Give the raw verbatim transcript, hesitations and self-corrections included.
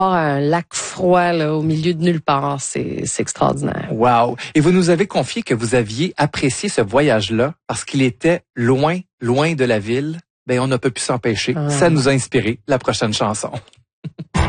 un lac froid là, au milieu de nulle part, c'est, c'est extraordinaire. Wow! Et vous nous avez confié que vous aviez apprécié ce voyage-là parce qu'il était loin, loin de la ville. Ben, on n'a pas pu s'empêcher. Ah. Ça nous a inspiré la prochaine chanson.